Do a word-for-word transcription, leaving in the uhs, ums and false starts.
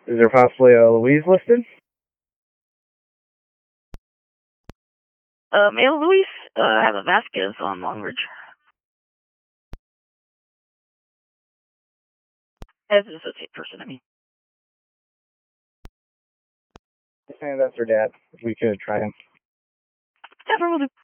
Is there possibly a Louise listed? Uh, male Luis, uh, I have a Vasquez on Long Ridge. As an associate person, I mean. And that's her dad. If we could try him. Definitely will do.